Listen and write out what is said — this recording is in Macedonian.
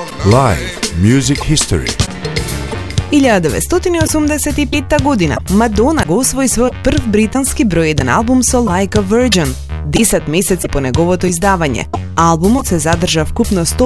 Live Music History. 1985 година Мадона го освои својот прв британски број 1 албум со Like a Virgin. 10 месеци по неговото издавање, албумот се задржа вкупно